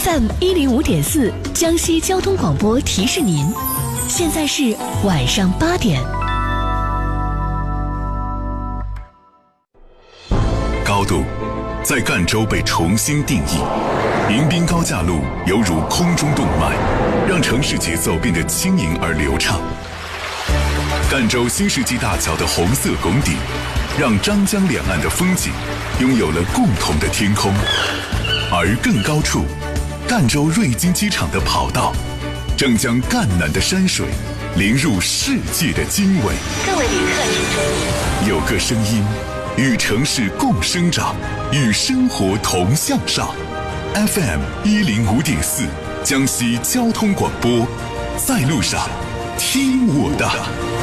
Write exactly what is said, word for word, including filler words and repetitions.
M 一零五点四江西交通广播提示您，现在是晚上八点。 高度在赣州被重新定义，迎宾高架路犹如空中动脉，让城市节奏变得轻盈而流畅。赣州新世纪大桥的红色拱顶，让张江两岸的风景拥有了共同的天空。而更高处，赣州瑞金机场的跑道正将赣南的山水淋入世界的经纬。 各位旅客请注意， 有个声音与城市共生长，与生活同向上。F M 一零五点四江西交通广播，在路上听我的。